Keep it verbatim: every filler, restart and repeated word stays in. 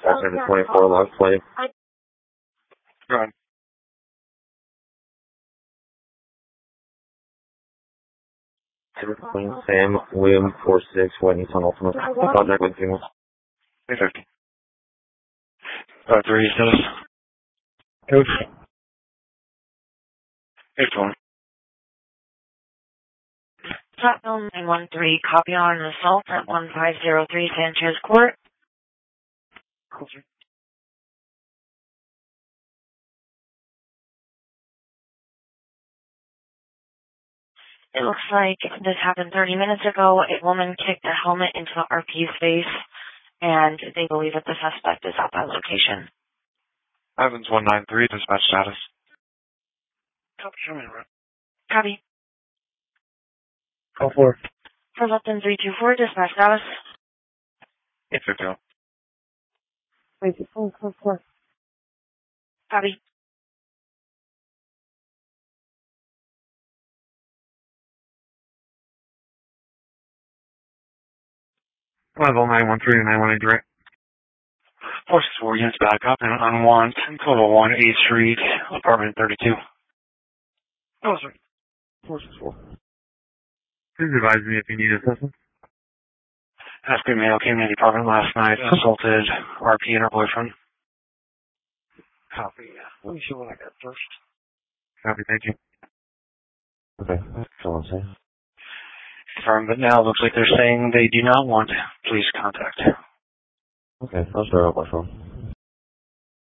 seven twenty-four, log plate. Go ahead. Sam, William, four six, waiting on ultimate. Contact with you. eight fifty. Uh, three status. Coach. eight twenty. Platinum nine one three, copy on an assault at one five zero three Sanchez Court. It looks like this happened thirty minutes ago. A woman kicked a helmet into the R P's face, and they believe that the suspect is at that location. Evans one nine three, dispatch status. Copy, show me around. Copy. Call four. For Lupton three two four, dispatch status. eight fifty. Wait, four, four, four. Copy. Level nine one three to nine one eight direct. four six four units back up and unwant, total one eighth Street, apartment thirty-two. Oh, sorry. four six four. Please advise me if you need assistance. African male came to the apartment last night, assaulted R P and her boyfriend. Copy. Let me see what I got first. Copy, thank you. Okay, that's all I'm saying. Confirmed, but now it looks like they're saying they do not want police contact. Okay, I'll start out my phone.